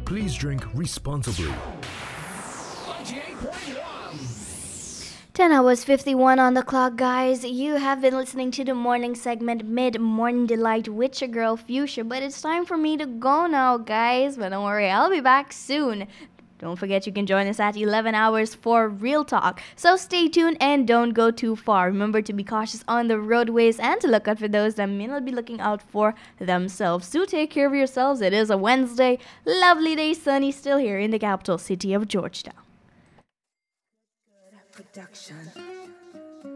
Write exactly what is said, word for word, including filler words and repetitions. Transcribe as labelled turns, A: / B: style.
A: Please drink responsibly.
B: ten hours fifty-one on the clock, guys. You have been listening to the morning segment Mid Morning Delight with your girl Fuchsia, but it's time for me to go now, guys. But don't worry, I'll be back soon. Don't forget you can join us at eleven hours for Real Talk. So stay tuned and don't go too far. Remember to be cautious on the roadways and to look out for those that may not be looking out for themselves. Do take care of yourselves. It is a Wednesday. Lovely day, sunny, still here in the capital city of Georgetown.
C: Production.